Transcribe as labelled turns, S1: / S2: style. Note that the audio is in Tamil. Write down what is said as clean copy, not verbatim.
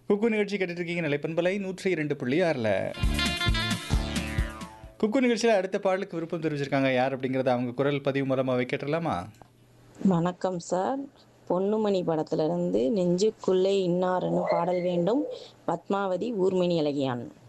S1: குக்கு நிகழ்ச்சி கேட்டுட்டு இருக்கீங்க நிலைப்பண்பலை 102.6ல. குக்கு நிகழ்ச்சியில அடுத்த பாடலுக்கு விருப்பம் தெரிவிச்சிருக்காங்க யார் அப்படிங்கிறத அவங்க குரல் பதிவு மூலமாவே கேட்டுடலாமா?
S2: வணக்கம் சார். பொன்னுமணி படத்துல இருந்து நெஞ்சுக்குள்ளே இன்னாருன்னு பாடல் வேண்டும். பத்மாவதி ஊர்மினி அழகியான்.